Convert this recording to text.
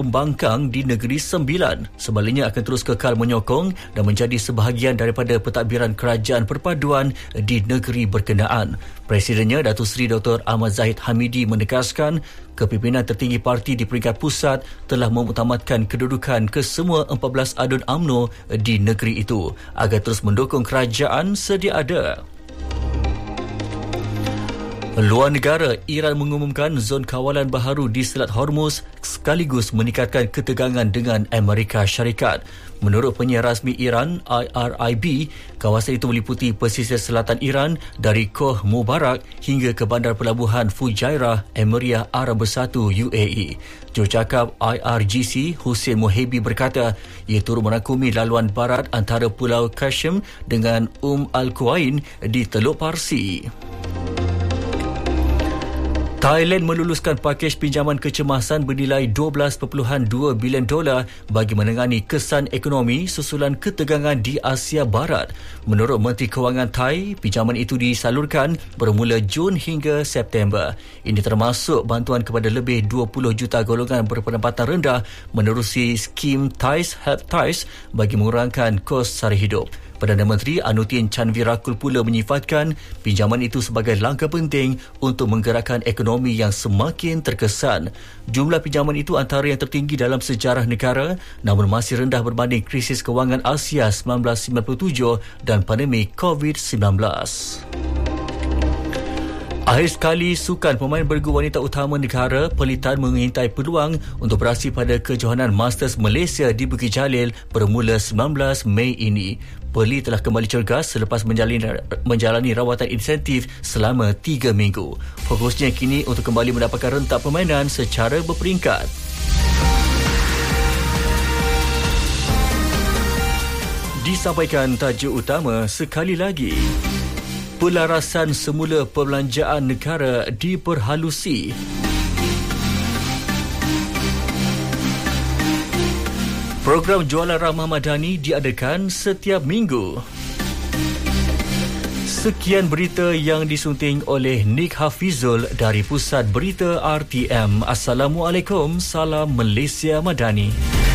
pembangkang di Negeri Sembilan. Sebaliknya akan terus kekal menyokong dan menjadi sebahagian daripada pentadbiran kerajaan perpaduan di negeri berkenaan. Presidennya Datuk Seri Dr. Ahmad Zahid Hamidi menegaskan kepimpinan tertinggi parti di peringkat pusat telah memutamatkan kedudukan kesemua 14 adun UMNO di negeri itu agar terus mendukung kerajaan sedia ada. Luar negara, Iran mengumumkan zon kawalan baharu di Selat Hormuz sekaligus meningkatkan ketegangan dengan Amerika Syarikat. Menurut penyiar rasmi Iran, IRIB, kawasan itu meliputi pesisir selatan Iran dari Koh Mubarak hingga ke bandar pelabuhan Fujairah, Emirat Arab Bersatu UAE. Jurucakap IRGC, Hussein Mohebi berkata, ia turut merangkumi laluan barat antara Pulau Qasem dengan Al-Quwain di Teluk Parsi. Thailand meluluskan pakej pinjaman kecemasan bernilai $12.2 bilion bagi menangani kesan ekonomi susulan ketegangan di Asia Barat. Menurut Menteri Kewangan Thai, pinjaman itu disalurkan bermula Jun hingga September. Ini termasuk bantuan kepada lebih 20 juta golongan berpendapatan rendah menerusi skim Thais Help Thais bagi mengurangkan kos sara hidup. Perdana Menteri Anutin Chanvirakul pula menyifatkan pinjaman itu sebagai langkah penting untuk menggerakkan ekonomi yang semakin terkesan. Jumlah pinjaman itu antara yang tertinggi dalam sejarah negara namun masih rendah berbanding krisis kewangan Asia 1997 dan pandemik COVID-19. Akhir sekali, sukan pemain bergu wanita utama negara Pelitan mengintai peluang untuk beraksi pada kejohanan Masters Malaysia di Bukit Jalil bermula 19 Mei ini. Peli telah kembali cergas selepas menjalani rawatan insentif selama 3 minggu. Fokusnya kini untuk kembali mendapatkan rentak permainan secara berperingkat. Disampaikan tajuk utama sekali lagi. Pelarasan semula perbelanjaan negara diperhalusi. Program Jualan Ramah Madani diadakan setiap minggu. Sekian berita yang disunting oleh Nick Hafizul dari Pusat Berita RTM. Assalamualaikum, salam Malaysia Madani.